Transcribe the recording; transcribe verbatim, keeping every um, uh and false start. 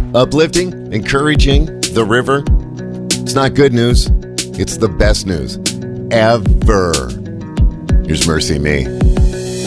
Uplifting, encouraging, the river. It's not good news. It's the best news ever. Here's Mercy Me.